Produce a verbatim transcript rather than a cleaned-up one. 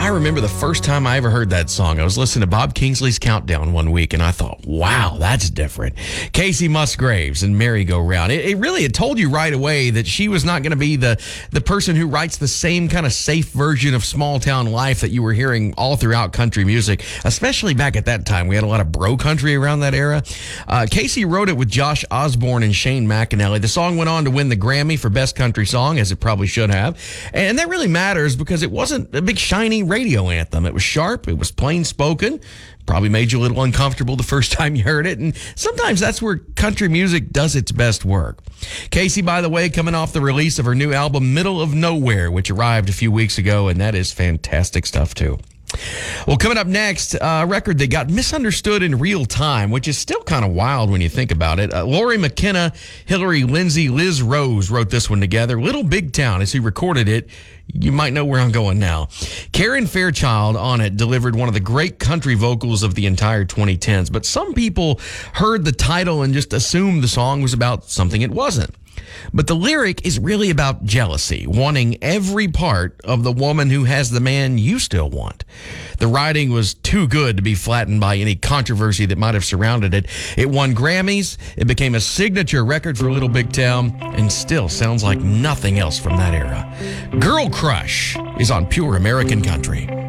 I remember the first time I ever heard that song. I was listening to Bob Kingsley's Countdown one week, and I thought, wow, that's different. Casey Musgraves and Merry Go Round. It, it really had told you right away that she was not going to be the, the person who writes the same kind of safe version of small town life that you were hearing all throughout country music, especially back at that time. We had a lot of bro country around that era. Uh, Casey wrote it with Josh Osborne and Shane McAnally. The song went on to win the Grammy for Best Country Song, as it probably should have. And that really matters because it wasn't a big shiny radio anthem. It was sharp. It was plain spoken. Probably made you a little uncomfortable the first time you heard it. And sometimes that's where country music does its best work. Casey, by the way, coming off the release of her new album, Middle of Nowhere, which arrived a few weeks ago, and that is fantastic stuff, too. Well, coming up next, a record that got misunderstood in real time, which is still kind of wild when you think about it. Uh, Lori McKenna, Hillary Lindsay, Liz Rose wrote this one together. Little Big Town is who recorded it. You might know where I'm going now. Karen Fairchild on it delivered one of the great country vocals of the entire twenty tens, but some people heard the title and just assumed the song was about something it wasn't. But the lyric is really about jealousy, wanting every part of the woman who has the man you still want. The writing was too good to be flattened by any controversy that might have surrounded it. It won Grammys, it became a signature record for Little Big Town, and still sounds like nothing else from that era. Girl Crush is on Pure American Country.